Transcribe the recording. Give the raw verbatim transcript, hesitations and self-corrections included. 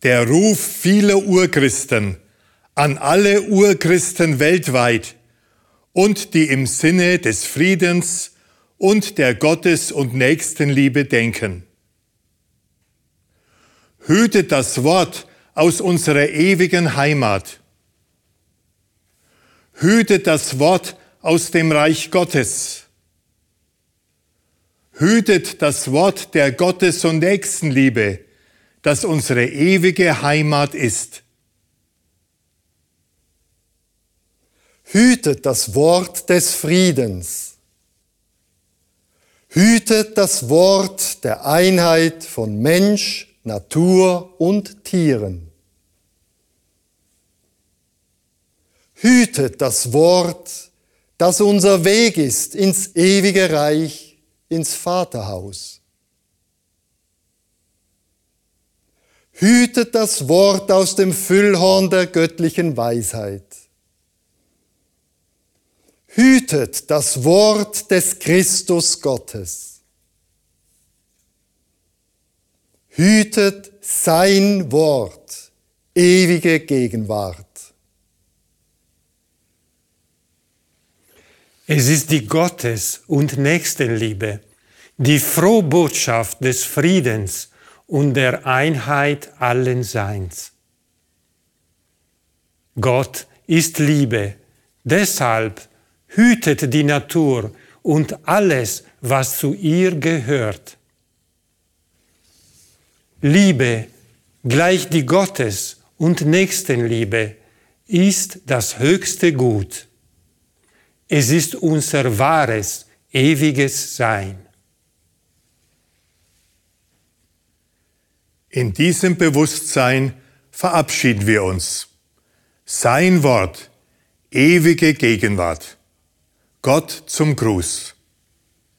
Der Ruf vieler Urchristen an alle Urchristen weltweit und die im Sinne des Friedens und der Gottes- und Nächstenliebe denken. Hütet das Wort aus unserer ewigen Heimat. Hütet das Wort aus dem Reich Gottes. Hütet das Wort der Gottes- und Nächstenliebe, das unsere ewige Heimat ist. Hütet das Wort des Friedens. Hütet das Wort der Einheit von Mensch, Natur und Tieren. Hütet das Wort, das unser Weg ist ins ewige Reich, ins Vaterhaus. Hütet das Wort aus dem Füllhorn der göttlichen Weisheit. Hütet das Wort des Christus Gottes. Hütet sein Wort, ewige Gegenwart. Es ist die Gottes- und Nächstenliebe, die frohe Botschaft des Friedens und der Einheit allen Seins. Gott ist Liebe, deshalb hütet die Natur und alles, was zu ihr gehört. Liebe, gleich die Gottes- und Nächstenliebe, ist das höchste Gut. Es ist unser wahres, ewiges Sein. In diesem Bewusstsein verabschieden wir uns. Sein Wort, ewige Gegenwart. Gott zum Gruß.